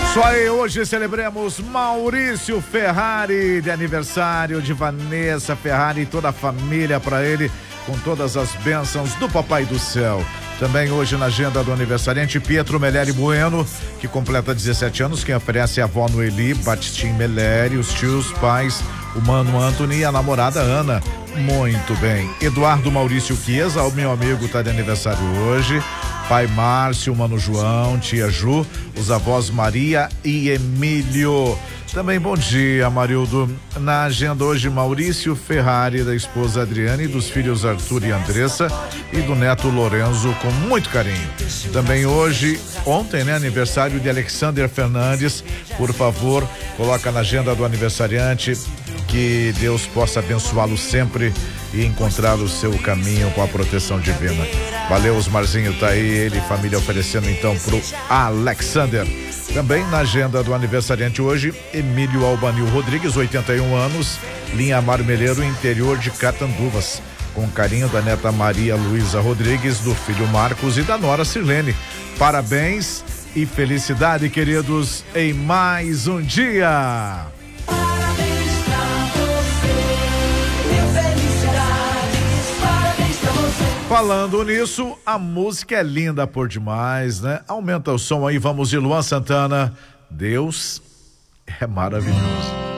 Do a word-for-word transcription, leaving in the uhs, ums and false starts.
Isso aí, hoje celebramos Maurício Ferrari de aniversário, de Vanessa Ferrari e toda a família para ele, com todas as bênçãos do Papai do Céu. Também hoje na agenda do aniversariante Pietro Meleri Bueno, que completa dezessete anos, quem oferece a avó Noeli Batistin Meleri, os tios, pais, o mano Anthony e a namorada Ana. Muito bem. Eduardo Maurício Chiesa, o meu amigo, tá de aniversário hoje. Pai Márcio, mano João, tia Ju, os avós Maria e Emílio. Também bom dia, Marildo. Na agenda hoje, Maurício Ferrari, da esposa Adriane, dos filhos Arthur e Andressa e do neto Lorenzo, com muito carinho. Também hoje, ontem, né, aniversário de Alexander Fernandes. Por favor, coloca na agenda do aniversariante, que Deus possa abençoá-lo sempre e encontrar o seu caminho com a proteção divina. Valeu, Osmarzinho, tá aí, ele e família oferecendo então pro Alexander. Também na agenda do aniversariante hoje, Emílio Albanil Rodrigues, oitenta e um anos, linha Marmeleiro, interior de Catanduvas, com carinho da neta Maria Luísa Rodrigues, do filho Marcos e da nora Sirlene. Parabéns e felicidade, queridos, em mais um dia. Falando nisso, a música é linda por demais, né? Aumenta o som aí, vamos de Luan Santana. Deus é maravilhoso.